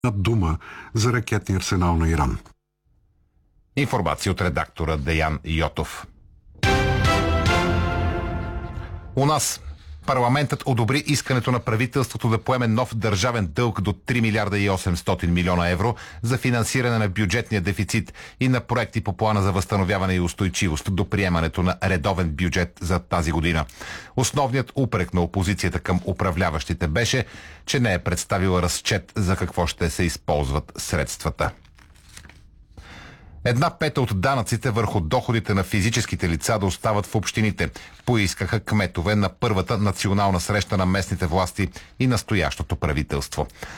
дума за ракетния арсенал на Иран. Информация от редактора Деян Йотов. У нас парламентът одобри искането на правителството да поеме нов държавен дълг до 3 милиарда и 800 милиона евро за финансиране на бюджетния дефицит и на проекти по плана за възстановяване и устойчивост до приемането на редовен бюджет за тази година. Основният упрек на опозицията към управляващите беше, че не е представила разчет за какво ще се използват средствата. 1/5 от данъците върху доходите на физическите лица да остават в общините, поискаха кметове на първата национална среща на местните власти и настоящото правителство.